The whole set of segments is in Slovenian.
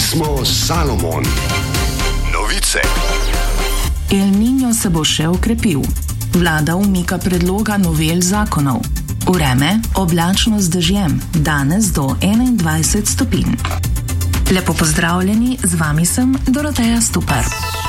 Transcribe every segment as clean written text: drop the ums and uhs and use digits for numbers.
smo Salomon. Novice. El Niño se bo še okrepil. Vlada umika predloga novel zakonov. Vreme oblačno z dežjem, danes do 21 stopinj. Lepo pozdravljeni, z vami sem Doroteja Stupar.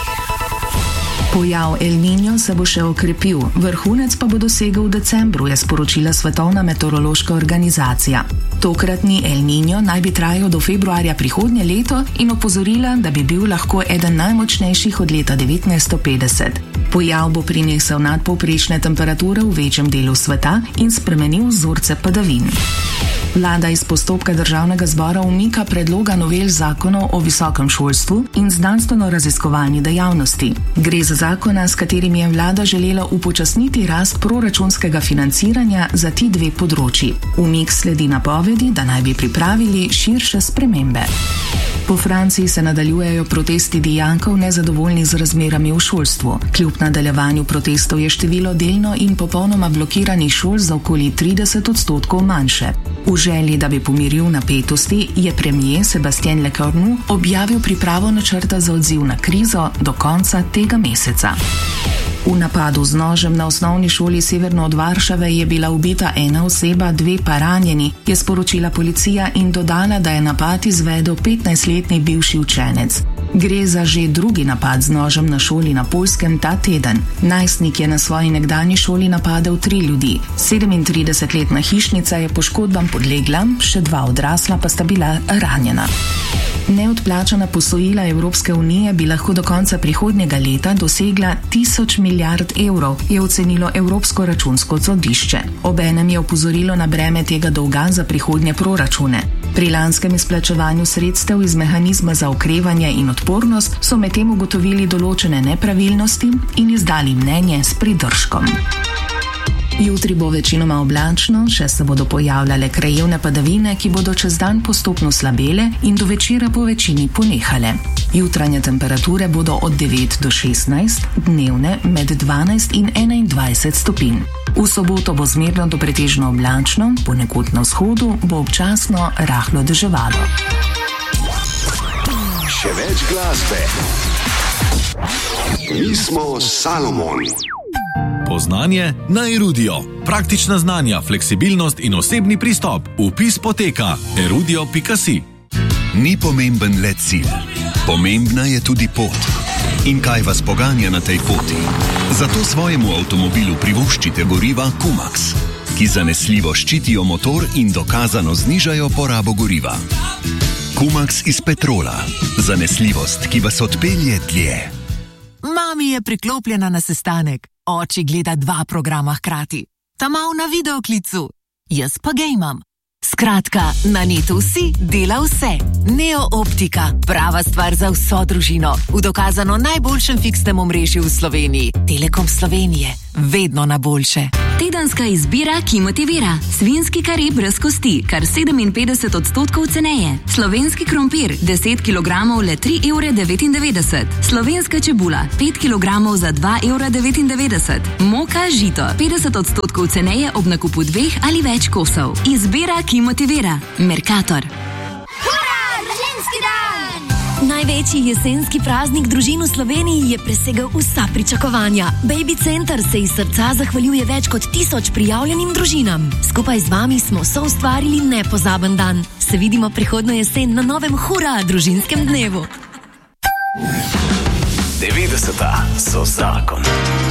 Pojav El Niño se bo še okrepil, vrhunec pa bo dosegel v decembru, je sporočila Svetovna meteorološka organizacija. Tokratni El Niño naj bi trajal do februarja prihodnje leto in opozorila, da bi bil lahko eden najmočnejših od leta 1950. Pojav bo prinesel nadpovprečne temperature v večjem delu sveta in spremenil vzorce padavin. Vlada iz postopka Državnega zbora umika predloga novel zakonov o visokem šolstvu in znanstveno-raziskovalni dejavnosti. Gre za zakona, s katerim je vlada želela upočasniti rast proračunskega financiranja za ti dve področji. Umik sledi napovedi, da naj bi pripravili širše spremembe. Po Franciji se nadaljujejo protesti dijakov nezadovoljnih z razmerami v šolstvu. Kljub nadaljevanju protestov je število delno in popolnoma blokiranih šol za okoli 30% manjše. V želji, da bi pomiril napetosti, je premier Sebastien Lecornu objavil pripravo načrta za odziv na krizo do konca tega meseca. V napadu z nožem na osnovni šoli severno od Varšave je bila ubita ena oseba, dve pa ranjeni, je sporočila policija in dodala, da je napad izvedel 15-letni bivši učenec. Gre za že drugi napad z nožem na šoli na Poljskem ta teden. Najstnik je na svoji nekdanji šoli napadel 3 ljudi. 37-letna hišnica je poškodbam podlegla, še 2 odrasla pa sta bila ranjena. Neodplačana posojila Evropske unije bi lahko do konca prihodnjega leta dosegla 1000 milijard evrov, je ocenilo Evropsko računsko sodišče. Obenem je opozorilo na breme tega dolga za prihodnje proračune. Pri lanskem izplačevanju sredstev iz mehanizma za okrevanje in odpornost so medtem ugotovili določene nepravilnosti in izdali mnenje s pridržkom. Jutri bo večinoma oblačno, še se bodo pojavljale krajevne padavine, ki bodo čez dan postopno slabele in do večera po večini ponehale. Jutranje temperature bodo od 9 do 16, dnevne med 12 in 21 stopinj. V soboto bo zmerno do pretežno oblačno, ponekod na vzhodu bo občasno rahlo deževalo. Še več glasbe. Mi smo Salomon. Poznanje na Erudio. Praktična znanja, fleksibilnost in osebni pristop. Vpis poteka erudio.si. Ni pomemben le cilj. Pomembna je tudi pot. In kaj vas poganja na tej poti? Zato svojemu avtomobilu privoščite goriva Kumax, ki zanesljivo ščitijo motor in dokazano znižajo porabo goriva. Kumax iz petrola. Zanesljivost, ki vas odpelje dlje. Mami je priklopljena na sestanek. Oči gleda 2 programa hkrati. Ta mal na videoklicu. Jaz pa gejmam. Skratka, na netu vsi dela vse. Neo Optika, prava stvar za vso družino. V dokazano najboljšem fiksnem omrežju v Sloveniji. Telekom Slovenije, vedno na boljše. Tedenska izbira, ki motivira. Svinjski kari brez kosti, kar 57% ceneje. Slovenski krompir, 10 kg le 3,99 €. Slovenska čebula, 5 kg za 2,99 €. Moka žito, 50% ceneje ob nakupu 2 ali več kosov. Izbira, ki motivira. Mercator. Največji jesenski praznik družin v Sloveniji je presegel vsa pričakovanja. Baby Center se iz srca zahvaljuje več kot 1000 prijavljenim družinam. Skupaj z vami smo soustvarili nepozaben dan. Se vidimo prihodnjo jesen na novem Hura družinskem dnevu. 90 so zakon.